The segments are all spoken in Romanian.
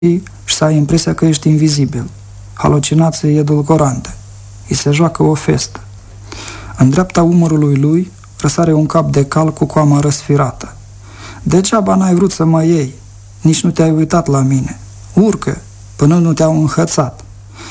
și să ai impresia că ești invizibil. Halucinații edulcorante. Îi se joacă o festă. În dreapta umărului lui răsare un cap de cal cu coama răsfirată. Degeaba n-ai vrut să mă iei, nici nu te-ai uitat la mine. Urcă, până nu te-au înhățat.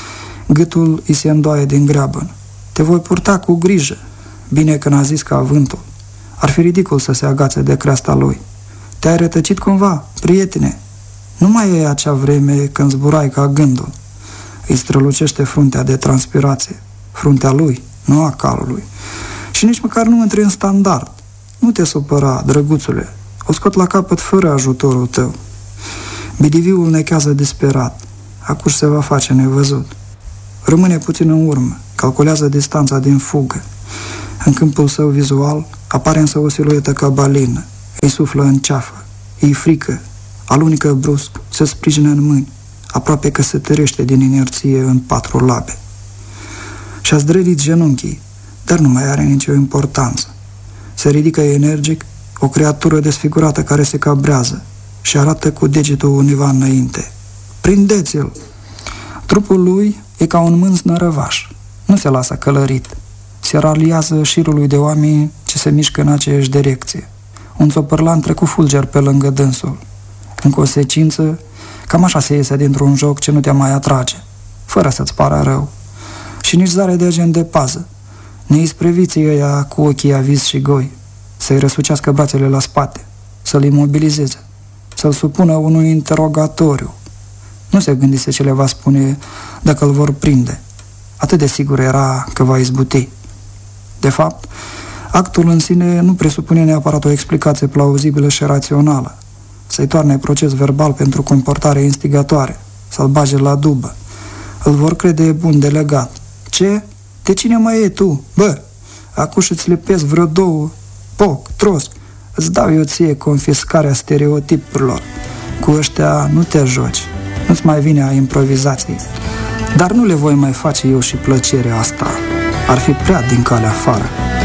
Gâtul îi se îndoaie din greabăn. Te voi purta cu grijă. Bine că n-a zis ca vântul. Ar fi ridicol să se agațe de creasta lui. Te-ai rătăcit cumva, prietene? Nu mai e acea vreme când zburai ca gândul. Îi strălucește fruntea de transpirație. Fruntea lui, nu a calului. Și nici măcar nu intri în standard. Nu te supăra, drăguțule. O scot la capăt fără ajutorul tău. Bidiviul nechează disperat. Acuși se va face nevăzut. Rămâne puțin în urmă. Calculează distanța din fugă. În câmpul său vizual apare însă o siluetă ca balină. Îi suflă în ceafă. Îi frică. Alunecă brusc. Se sprijină în mâini. Aproape că se tărește din inerție în 4 labe. Și-a zdrărit genunchii, dar nu mai are nicio importanță. Se ridică energic, o creatură desfigurată care se cabrează și arată cu degetul univa înainte. Prindeți-l! Trupul lui e ca un mânz nărăvaș. Nu se lasă călărit. Se raliază șirului de oameni ce se mișcă în aceeași direcție. Un țopărlan trecut fulger pe lângă dânsul. În consecință, cam așa se iese dintr-un joc ce nu te mai atrage, fără să-ți pară rău. Și nici zare de agent de pază. Neispreviții ăia cu ochii avizi și goi, să-i răsucească brațele la spate, să-l imobilizeze, să-l supună unui interogatoriu. Nu se gândise ce le va spune dacă îl vor prinde. Atât de sigur era că va izbuti. De fapt, actul în sine nu presupune neapărat o explicație plauzibilă și rațională. Să-i toarne proces verbal pentru comportare instigatoare, să-l bage la dubă. Îl vor crede bun delegat. Ce? De cine mai e tu? Bă, acuși îți lepesc vreo 2, poc, tros. Îți dau eu ție confiscarea stereotipurilor. Cu ăștia nu te joci. Nu-ți mai vine a improvizației. Dar nu le voi mai face eu și plăcerea asta. Ar fi prea din calea afară.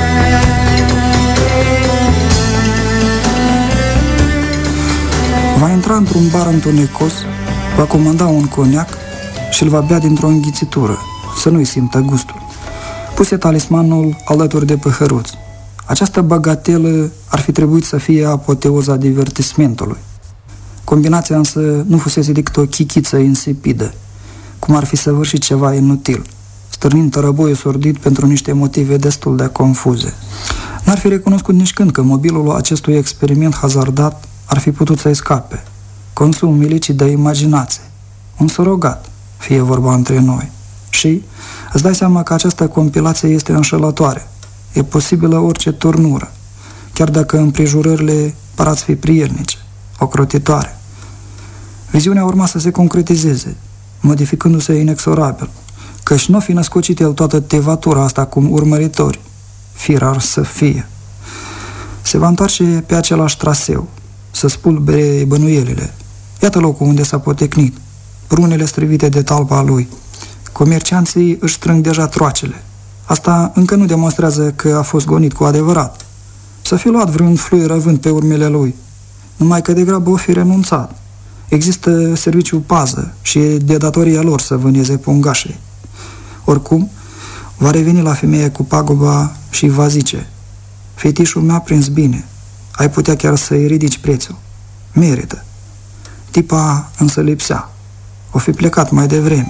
Va intra într-un bar întunecos, va comanda un coniac și îl va bea dintr-o înghițitură, să nu-i simtă gustul. Puse talismanul alături de păhăruț. Această bagatelă ar fi trebuit să fie apoteoza divertismentului. Combinația însă nu fusese decât o chichiță insipidă, cum ar fi săvârșit ceva inutil, stârnind tărăboiul sordid pentru niște motive destul de confuze. N-ar fi recunoscut nici când că mobilul acestui experiment hazardat ar fi putut să-i scape. Consum ilicit de imaginație. Un surogat, fie vorba între noi. Și îți dai seama că această compilație este înșelătoare. E posibilă orice turnură, chiar dacă împrejurările par a-ți fi prielnice, ocrotitoare. Viziunea urma să se concretizeze, modificându-se inexorabil, căci nu fi născocit el toată tevatura asta cum urmăritori, firar să fie. Se va întoarce pe același traseu, să spulbere bănuielile. Iată locul unde s-a potecnit, prunele strivite de talpa lui. Comercianții își strâng deja troacele. Asta încă nu demonstrează că a fost gonit cu adevărat. Să fi luat vreun fluier având pe urmele lui, numai că degrabă o fi renunțat. Există serviciu pază și e de datoria lor să vâneze pungașii. Oricum, va reveni la femeie cu pagoba și va zice: fetișul mi-a prins bine, ai putea chiar să-i ridici prețul. Merită. Tipa însă lipsea. O fi plecat mai devreme.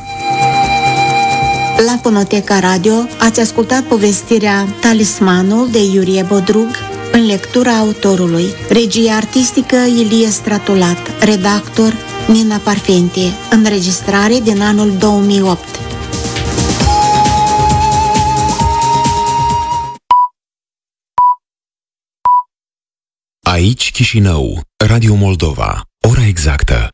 La Fonoteca Radio ați ascultat povestirea Talismanul de Iurie Bodrug în lectura autorului, regie artistică Ilie Stratulat, redactor Nina Parfentie, înregistrare din anul 2008. Aici Chișinău, Radio Moldova, ora exactă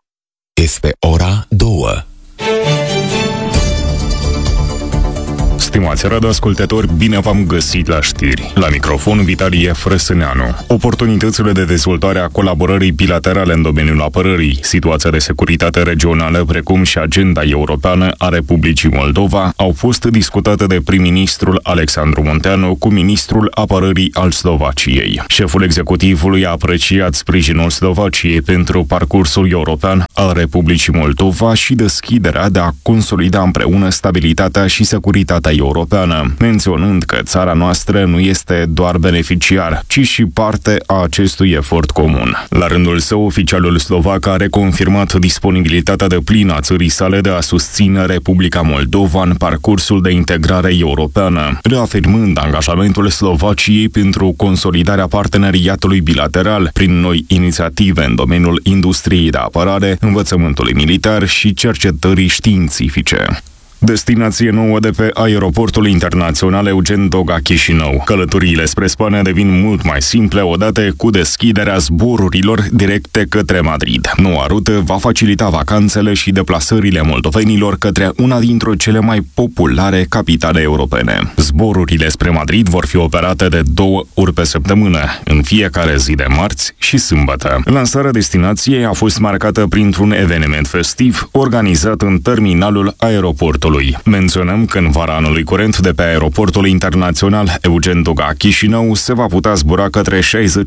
este ora 2. Stimați radioascultători, bine v-am găsit la știri. La microfon, Vitalie Frăsâneanu. Oportunitățile de dezvoltare a colaborării bilaterale în domeniul apărării, situația de securitate regională, precum și agenda europeană a Republicii Moldova au fost discutate de prim-ministrul Alexandru Munteanu cu ministrul apărării al Slovaciei. Șeful executivului a apreciat sprijinul Slovaciei pentru parcursul european al Republicii Moldova și deschiderea de a consolida împreună stabilitatea și securitatea europeană, menționând că țara noastră nu este doar beneficiar, ci și parte a acestui efort comun. La rândul său, oficialul slovac a reconfirmat disponibilitatea deplină a țării sale de a susține Republica Moldova în parcursul de integrare europeană, reafirmând angajamentul Slovaciei pentru consolidarea parteneriatului bilateral prin noi inițiative în domeniul industriei de apărare, învățământului militar și cercetării științifice. Destinație nouă de pe aeroportul internațional Eugen Doga Chișinău. Călătoriile spre Spania devin mult mai simple odată cu deschiderea zborurilor directe către Madrid. Noua rută va facilita vacanțele și deplasările moldovenilor către una dintre cele mai populare capitale europene. Zborurile spre Madrid vor fi operate de 2 ori pe săptămână, în fiecare zi de marți și sâmbătă. Lansarea destinației a fost marcată printr-un eveniment festiv organizat în terminalul aeroportului. Menționăm că în vara anului curent de pe aeroportul internațional Eugen Doga Chișinău se va putea zbura către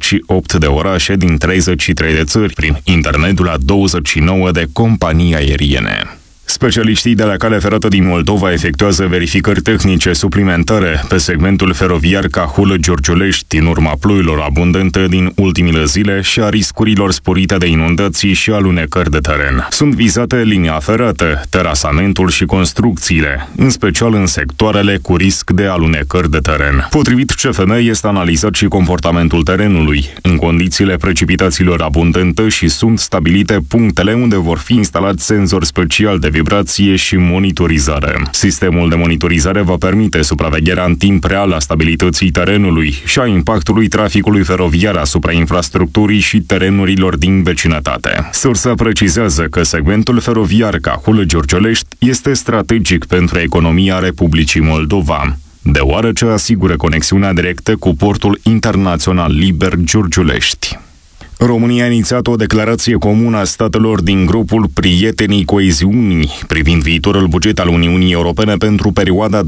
68 de orașe din 33 de țări prin intermediul a 29 de companii aeriene. Specialiștii de la cale ferată din Moldova efectuează verificări tehnice suplimentare pe segmentul feroviar Cahul-Giurgiulești în urma ploilor abundente din ultimile zile și a riscurilor sporite de inundații și alunecări de teren. Sunt vizate linia ferată, terasamentul și construcțiile, în special în sectoarele cu risc de alunecări de teren. Potrivit CFM, este analizat și comportamentul terenului în condițiile precipitațiilor abundente și sunt stabilite punctele unde vor fi instalați senzori special de vibrație și monitorizare. Sistemul de monitorizare va permite supravegherea în timp real a stabilității terenului și a impactului traficului feroviar asupra infrastructurii și terenurilor din vecinătate. Sursa precizează că segmentul feroviar Cahul-Giurgiulești este strategic pentru economia Republicii Moldova, deoarece asigură conexiunea directă cu portul internațional liber Giurgiulești. România a inițiat o declarație comună a statelor din grupul Prietenii Coeziunii privind viitorul buget al Uniunii Europene pentru perioada 2028-2034,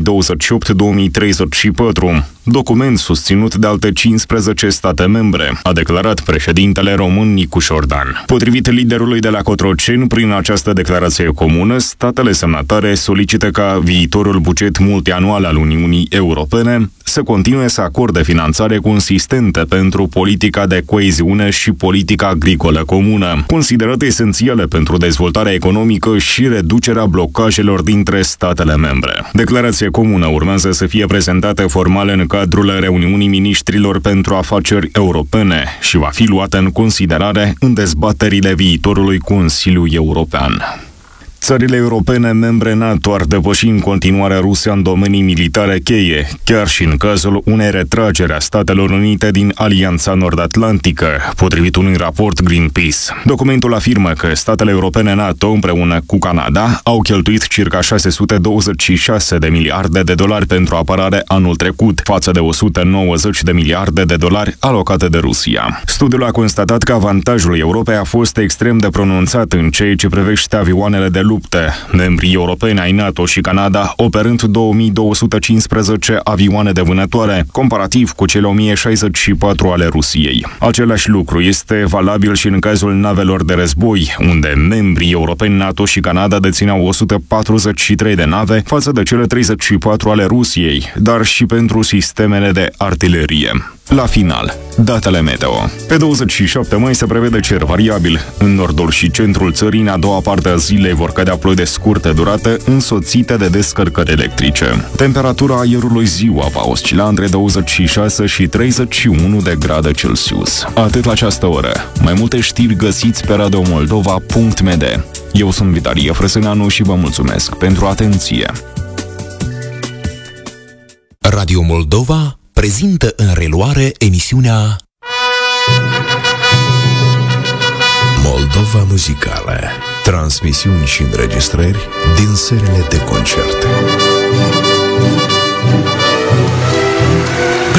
document susținut de alte 15 state membre, a declarat președintele român Nicu Șordan. Potrivit liderului de la Cotroceni, prin această declarație comună, statele semnatare solicită ca viitorul buget multianual al Uniunii Europene să continue să acorde finanțare consistentă pentru politica de coeziune și politica agricolă comună, considerate esențiale pentru dezvoltarea economică și reducerea blocajelor dintre statele membre. Declarația comună urmează să fie prezentată formal în cadrul reuniunii miniștrilor pentru afaceri europene și va fi luată în considerare în dezbaterile viitorului Consiliu European. Țările europene membre NATO ar depăși în continuare Rusia în domenii militare cheie, chiar și în cazul unei retrageri a Statelor Unite din Alianța Nord-Atlantică, potrivit unui raport Greenpeace. Documentul afirmă că statele europene NATO, împreună cu Canada, au cheltuit circa 626 de miliarde de dolari pentru apărare anul trecut, față de 190 de miliarde de dolari alocate de Rusia. Studiul a constatat că avantajul Europei a fost extrem de pronunțat în ceea ce privește avioanele de lupte, membrii europeni ai NATO și Canada operând 2215 avioane de vânătoare, comparativ cu cele 1064 ale Rusiei. Același lucru este valabil și în cazul navelor de război, unde membrii europeni NATO și Canada dețineau 143 de nave față de cele 34 ale Rusiei, dar și pentru sistemele de artilerie. La final, datele meteo. Pe 27 mai se prevede cer variabil. În nordul și centrul țării, în a doua parte a zilei vor cădea ploi de scurtă durată, însoțite de descărcări electrice. Temperatura aerului ziua va oscila între 26 și 31 de grade Celsius. Atât la această oră. Mai multe știri găsiți pe radiomoldova.md. Eu sunt Vitalie Frăsâneanu și vă mulțumesc pentru atenție. Radio Moldova prezintă în reluare emisiunea Moldova Muzicală. Transmisiuni și înregistrări din serile de concerte.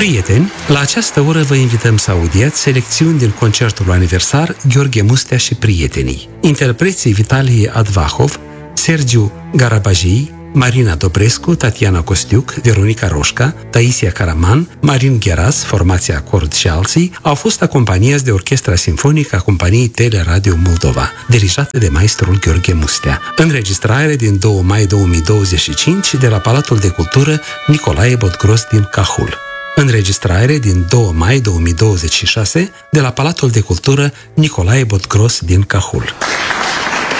Prieteni, la această oră vă invităm să audiați selecțiuni din concertul aniversar Gheorghe Mustea și Prietenii. Interpreții Vitalie Advahov, Sergiu Garabajii, Marina Dobrescu, Tatiana Costiuc, Veronica Roșca, Taisia Caraman, Marin Gheras, formația Acord și alții, au fost acompaniați de Orchestra Simfonică a companiei Teleradio Moldova, dirijată de maestrul Gheorghe Mustea. Înregistrare din 2 mai 2025 de la Palatul de Cultură Nicolae Bodgros din Cahul. Înregistrare din 2 mai 2026 de la Palatul de Cultură Nicolae Bodgros din Cahul.